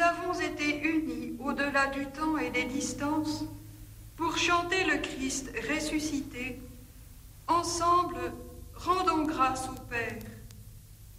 avons été unis au-delà du temps et des distances pour chanter le Christ ressuscité. Ensemble, rendons grâce au Père.